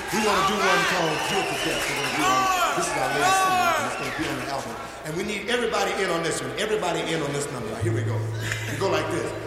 We want to do one called Cure for Death. We're going to do one. This is our latest single, and it's going to be on the album. And we need everybody in on this one. Everybody in on this number. Here we go. We go like this.